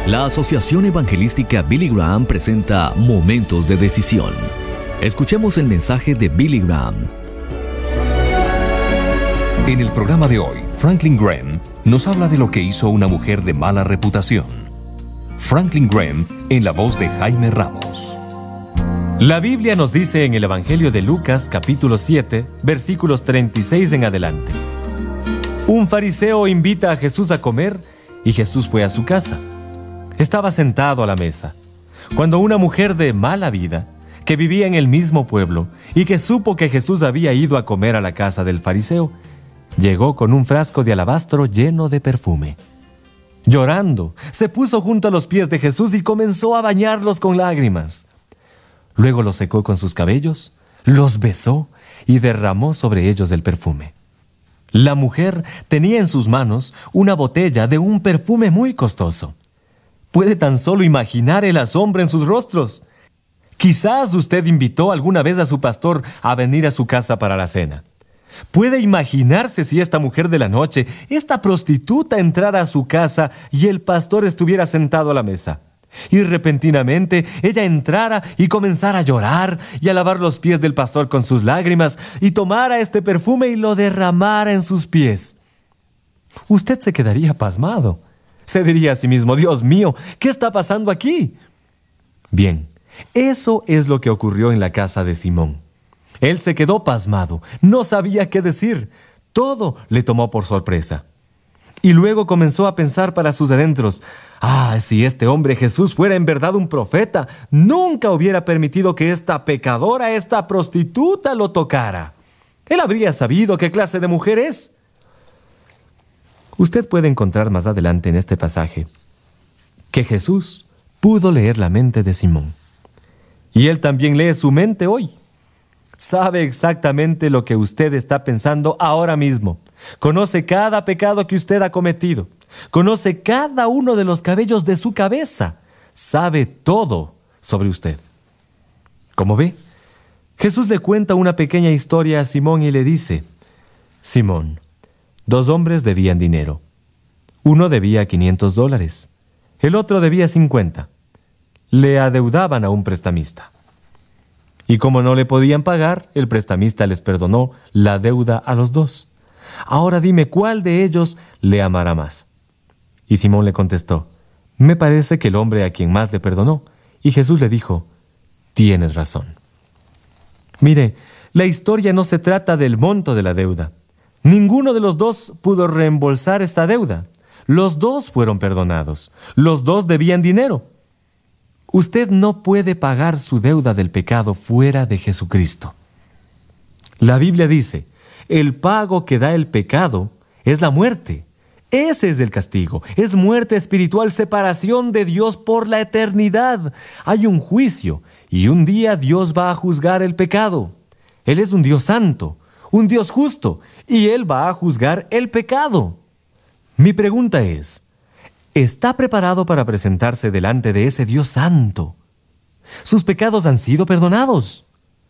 La Asociación Evangelística Billy Graham presenta Momentos de Decisión. Escuchemos el mensaje de Billy Graham. En el programa de hoy, Franklin Graham nos habla de lo que hizo una mujer de mala reputación. Franklin Graham en la voz de Jaime Ramos. La Biblia nos dice en el Evangelio de Lucas, capítulo 7, versículos 36 en adelante. Un fariseo invita a Jesús a comer y Jesús fue a su casa. Estaba sentado a la mesa, cuando una mujer de mala vida, que vivía en el mismo pueblo y que supo que Jesús había ido a comer a la casa del fariseo, llegó con un frasco de alabastro lleno de perfume. Llorando, se puso junto a los pies de Jesús y comenzó a bañarlos con lágrimas. Luego los secó con sus cabellos, los besó y derramó sobre ellos el perfume. La mujer tenía en sus manos una botella de un perfume muy costoso. Puede tan solo imaginar el asombro en sus rostros. Quizás usted invitó alguna vez a su pastor a venir a su casa para la cena. Puede imaginarse si esta mujer de la noche, esta prostituta, entrara a su casa y el pastor estuviera sentado a la mesa. Y repentinamente ella entrara y comenzara a llorar y a lavar los pies del pastor con sus lágrimas y tomara este perfume y lo derramara en sus pies. Usted se quedaría pasmado. Se diría a sí mismo: Dios mío, ¿qué está pasando aquí? Bien, eso es lo que ocurrió en la casa de Simón. Él se quedó pasmado, no sabía qué decir. Todo le tomó por sorpresa. Y luego comenzó a pensar para sus adentros: si este hombre Jesús fuera en verdad un profeta, nunca hubiera permitido que esta pecadora, esta prostituta, lo tocara. Él habría sabido qué clase de mujer es. Usted puede encontrar más adelante en este pasaje que Jesús pudo leer la mente de Simón. Y Él también lee su mente hoy. Sabe exactamente lo que usted está pensando ahora mismo. Conoce cada pecado que usted ha cometido. Conoce cada uno de los cabellos de su cabeza. Sabe todo sobre usted. Como ve, Jesús le cuenta una pequeña historia a Simón y le dice: Simón, 2 hombres debían dinero. Uno debía $500. El otro debía 50. Le adeudaban a un prestamista. Y como no le podían pagar, el prestamista les perdonó la deuda a los 2. Ahora dime, ¿cuál de ellos le amará más? Y Simón le contestó: me parece que el hombre a quien más le perdonó. Y Jesús le dijo: tienes razón. Mire, la historia no se trata del monto de la deuda. Ninguno de los 2 pudo reembolsar esta deuda. Los 2 fueron perdonados. Los 2 debían dinero. Usted no puede pagar su deuda del pecado fuera de Jesucristo. La Biblia dice: el pago que da el pecado es la muerte. Ese es el castigo. Es muerte espiritual, separación de Dios por la eternidad. Hay un juicio y un día Dios va a juzgar el pecado. Él es un Dios santo, un Dios justo, y Él va a juzgar el pecado. Mi pregunta es: ¿está preparado para presentarse delante de ese Dios santo? Sus pecados han sido perdonados.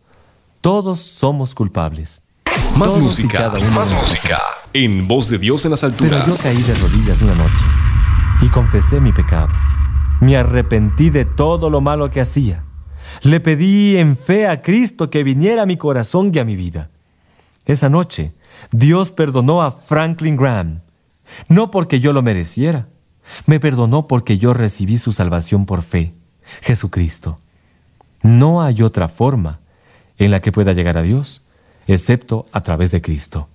Todos somos culpables. Más Todos música, más música. En Voz de Dios en las alturas. Pero yo caí de rodillas una noche y confesé mi pecado. Me arrepentí de todo lo malo que hacía. Le pedí en fe a Cristo que viniera a mi corazón y a mi vida. Esa noche, Dios perdonó a Franklin Graham. No porque yo lo mereciera. Me perdonó porque yo recibí su salvación por fe, Jesucristo. No hay otra forma en la que pueda llegar a Dios, excepto a través de Cristo.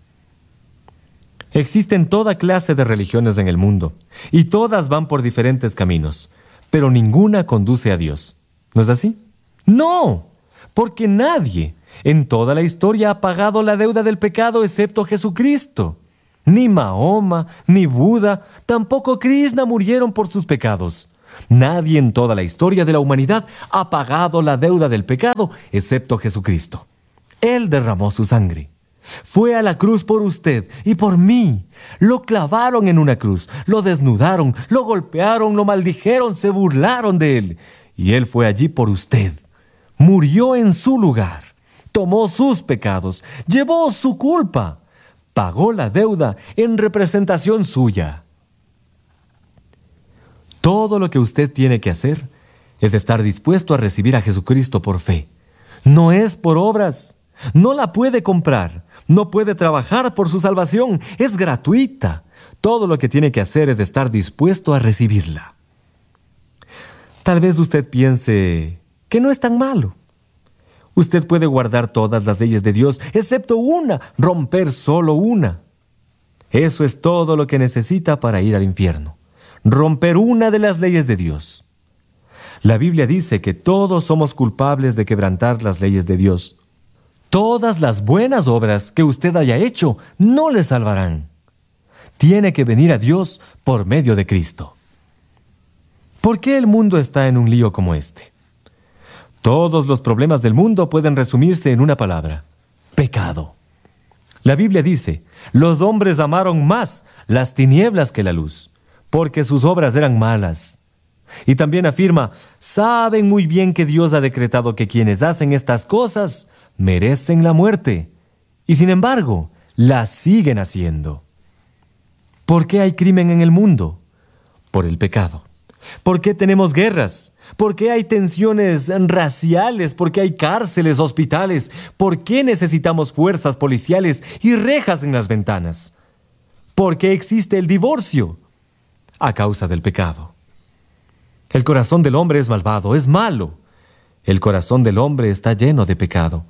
Existen toda clase de religiones en el mundo, y todas van por diferentes caminos, pero ninguna conduce a Dios. ¿No es así? ¡No! Porque nadie en toda la historia ha pagado la deuda del pecado excepto Jesucristo. Ni Mahoma, ni Buda, tampoco Krishna murieron por sus pecados. Nadie en toda la historia de la humanidad ha pagado la deuda del pecado excepto Jesucristo. Él derramó su sangre. Fue a la cruz por usted y por mí. Lo clavaron en una cruz, lo desnudaron, lo golpearon, lo maldijeron, se burlaron de él. Y Él fue allí por usted. Murió en su lugar. Tomó sus pecados, llevó su culpa. Pagó la deuda en representación suya. Todo lo que usted tiene que hacer es estar dispuesto a recibir a Jesucristo por fe. No es por obras. No la puede comprar. No puede trabajar por su salvación. Es gratuita. Todo lo que tiene que hacer es estar dispuesto a recibirla. Tal vez usted piense que no es tan malo. Usted puede guardar todas las leyes de Dios, excepto una, romper solo una. Eso es todo lo que necesita para ir al infierno. Romper una de las leyes de Dios. La Biblia dice que todos somos culpables de quebrantar las leyes de Dios. Todas las buenas obras que usted haya hecho no le salvarán. Tiene que venir a Dios por medio de Cristo. ¿Por qué el mundo está en un lío como este? Todos los problemas del mundo pueden resumirse en una palabra: pecado. La Biblia dice: los hombres amaron más las tinieblas que la luz, porque sus obras eran malas. Y también afirma: saben muy bien que Dios ha decretado que quienes hacen estas cosas merecen la muerte, y sin embargo, las siguen haciendo. ¿Por qué hay crimen en el mundo? Por el pecado. ¿Por qué tenemos guerras? ¿Por qué hay tensiones raciales? ¿Por qué hay cárceles, hospitales? ¿Por qué necesitamos fuerzas policiales y rejas en las ventanas? ¿Por qué existe el divorcio? A causa del pecado. El corazón del hombre es malvado, es malo. El corazón del hombre está lleno de pecado.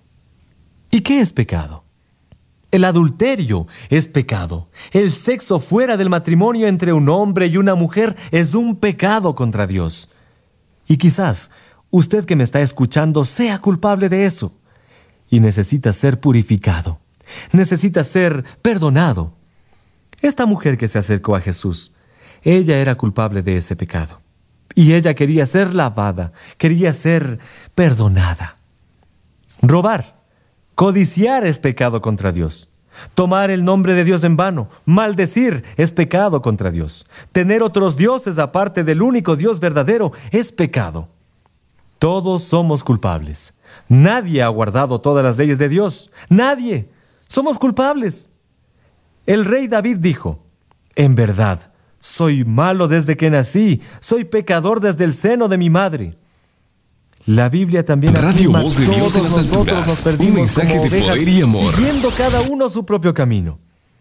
¿Y qué es pecado? El adulterio es pecado. El sexo fuera del matrimonio entre un hombre y una mujer es un pecado contra Dios. Y quizás usted que me está escuchando sea culpable de eso. Y necesita ser purificado. Necesita ser perdonado. Esta mujer que se acercó a Jesús, ella era culpable de ese pecado. Y ella quería ser lavada, quería ser perdonada. Robar, codiciar es pecado contra Dios. Tomar el nombre de Dios en vano, maldecir es pecado contra Dios. Tener otros dioses aparte del único Dios verdadero es pecado. Todos somos culpables. Nadie ha guardado todas las leyes de Dios. Nadie. Somos culpables. El rey David dijo: en verdad, soy malo desde que nací, soy pecador desde el seno de mi madre. La Biblia también Radio afirma: Voz de Dios en las todos nosotros alturas, nos perdimos un mensaje como de ovejas, poder y amor. siguiendo cada uno su propio camino.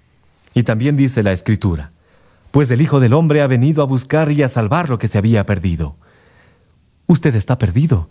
Y también dice la Escritura: pues el Hijo del Hombre ha venido a buscar y a salvar lo que se había perdido. Usted está perdido.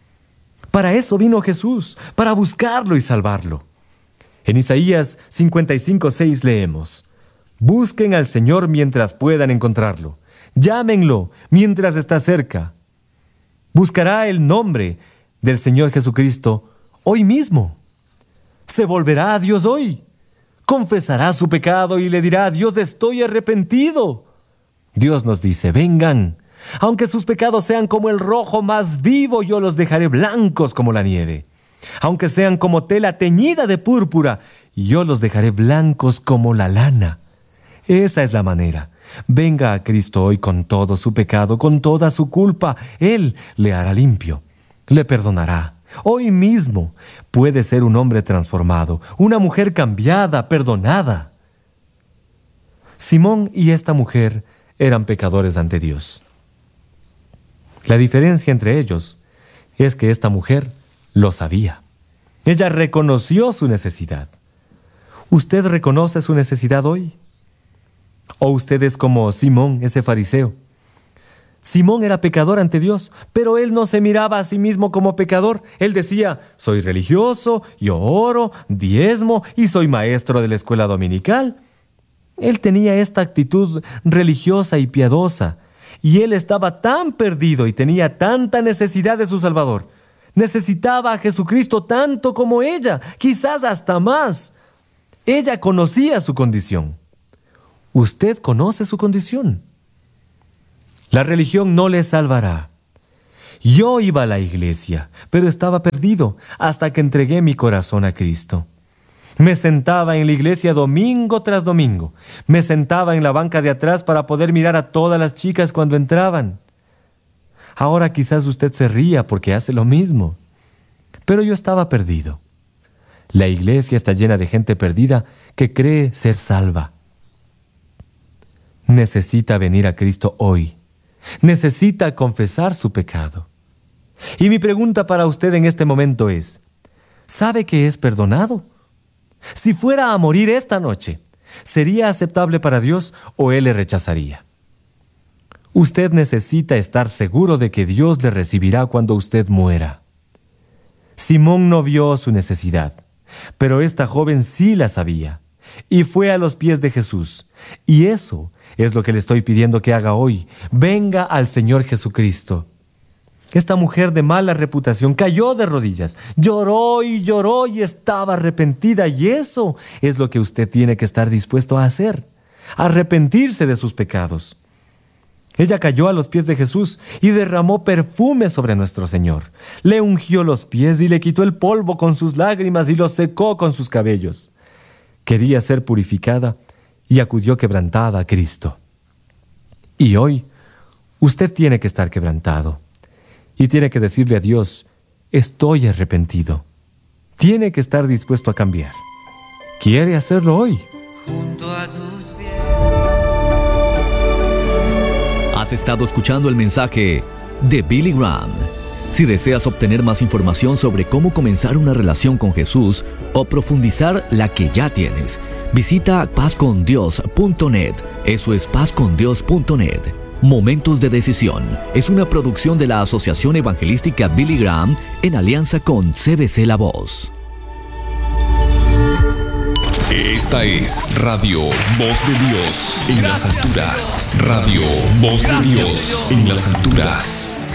Para eso vino Jesús, para buscarlo y salvarlo. En Isaías 55:6 leemos: busquen al Señor mientras puedan encontrarlo. Llámenlo mientras está cerca. Buscará el nombre del Señor Jesucristo hoy mismo. Se volverá a Dios hoy. Confesará su pecado y le dirá: Dios, estoy arrepentido. Dios nos dice: vengan. Aunque sus pecados sean como el rojo más vivo, yo los dejaré blancos como la nieve. Aunque sean como tela teñida de púrpura, yo los dejaré blancos como la lana. Esa es la manera. Venga a Cristo hoy con todo su pecado, con toda su culpa. Él le hará limpio, le perdonará. Hoy mismo puede ser un hombre transformado, una mujer cambiada, perdonada. Simón y esta mujer eran pecadores ante Dios. La diferencia entre ellos es que esta mujer lo sabía. Ella reconoció su necesidad. ¿Usted reconoce su necesidad hoy? ¿O usted es como Simón, ese fariseo? Simón era pecador ante Dios, pero él no se miraba a sí mismo como pecador. Él decía: soy religioso, yo oro, diezmo y soy maestro de la escuela dominical. Él tenía esta actitud religiosa y piadosa, y él estaba tan perdido y tenía tanta necesidad de su Salvador. Necesitaba a Jesucristo tanto como ella, quizás hasta más. Ella conocía su condición. ¿Usted conoce su condición? La religión no le salvará. Yo iba a la iglesia, pero estaba perdido hasta que entregué mi corazón a Cristo. Me sentaba en la iglesia domingo tras domingo. Me sentaba en la banca de atrás para poder mirar a todas las chicas cuando entraban. Ahora quizás usted se ría porque hace lo mismo. Pero yo estaba perdido. La iglesia está llena de gente perdida que cree ser salva. Necesita venir a Cristo hoy. Necesita confesar su pecado. Y mi pregunta para usted en este momento es, ¿sabe que es perdonado? Si fuera a morir esta noche, ¿sería aceptable para Dios o Él le rechazaría? Usted necesita estar seguro de que Dios le recibirá cuando usted muera. Simón no vio su necesidad, pero esta joven sí la sabía, y fue a los pies de Jesús. Y eso es lo que le estoy pidiendo que haga hoy. Venga al Señor Jesucristo. Esta mujer de mala reputación cayó de rodillas, lloró y estaba arrepentida, y eso es lo que usted tiene que estar dispuesto a hacer, arrepentirse de sus pecados. Ella cayó a los pies de Jesús y derramó perfume sobre nuestro Señor. Le ungió los pies y le quitó el polvo con sus lágrimas y los secó con sus cabellos. Quería ser purificada y acudió quebrantada a Cristo. Y hoy, usted tiene que estar quebrantado y tiene que decirle a Dios, estoy arrepentido. Tiene que estar dispuesto a cambiar. ¿Quiere hacerlo hoy? Junto a tus pies. Has estado escuchando el mensaje de Billy Graham. Si deseas obtener más información sobre cómo comenzar una relación con Jesús o profundizar la que ya tienes, visita pazcondios.net. Eso es pazcondios.net. Momentos de Decisión es una producción de la Asociación Evangelística Billy Graham en alianza con CBC La Voz. Esta es Radio Voz de Dios en las alturas. Radio Voz de Dios en las alturas.